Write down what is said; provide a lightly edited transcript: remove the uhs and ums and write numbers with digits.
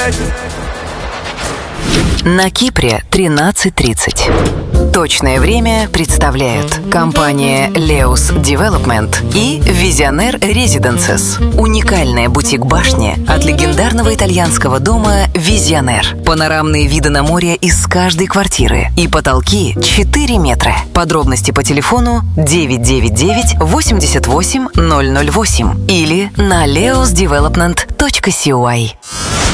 На Кипре 13:30. Точное время представляют компания Leus Development и Visionaire Residences. Уникальная бутик-башня от легендарного итальянского дома Visionaire. Панорамные виды на море из каждой квартиры и потолки 4 метра. Подробности по телефону 999 88 008 или на leusdevelopment.cy.